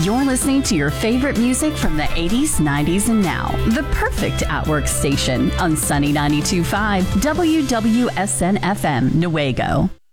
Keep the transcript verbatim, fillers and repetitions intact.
You're listening to your favorite music from the eighties, nineties, and now. The perfect at-work station on Sunny ninety-two point five W W S N F M, Newaygo.